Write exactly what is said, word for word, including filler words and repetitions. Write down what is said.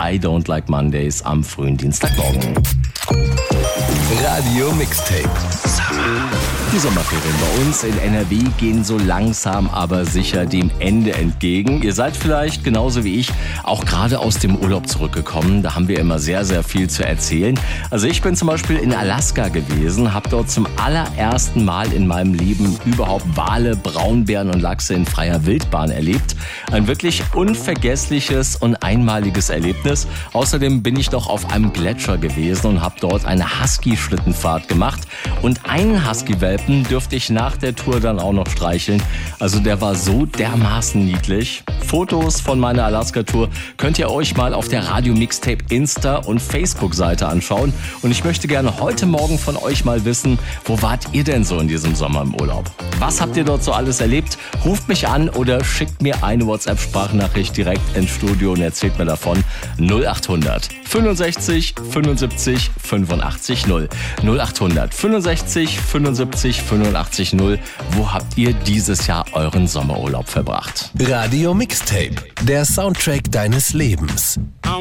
I Don't Like Mondays am frühen Dienstagmorgen. Radio Mixtape. Die Sommerferien bei uns in N R W gehen so langsam, aber sicher dem Ende entgegen. Ihr seid vielleicht genauso wie ich auch gerade aus dem Urlaub zurückgekommen. Da haben wir immer sehr, sehr viel zu erzählen. Also ich bin zum Beispiel in Alaska gewesen, habe dort zum allerersten Mal in meinem Leben überhaupt Wale, Braunbären und Lachse in freier Wildbahn erlebt. Ein wirklich unvergessliches und einmaliges Erlebnis. Außerdem bin ich noch auf einem Gletscher gewesen und habe dort eine Husky-Schlittenfahrt gemacht. Und einen Husky-Welpen dürfte ich nach der Tour dann auch noch streicheln. Also der war so dermaßen niedlich. Fotos von meiner Alaska-Tour könnt ihr euch mal auf der Radio Mixtape Insta- und Facebook-Seite anschauen. Und ich möchte gerne heute Morgen von euch mal wissen, wo wart ihr denn so in diesem Sommer im Urlaub? Was habt ihr dort so alles erlebt? Ruft mich an oder schickt mir eine WhatsApp-Sprachnachricht direkt ins Studio und erzählt mir davon. null acht hundert fünfundsechzig fünfundsiebzig fünfundachtzig null. null acht hundert fünfundsechzig fünfundsiebzig fünfundachtzig null. Wo habt ihr dieses Jahr euren Sommerurlaub verbracht? Radio Mixtape, der Soundtrack deines Lebens.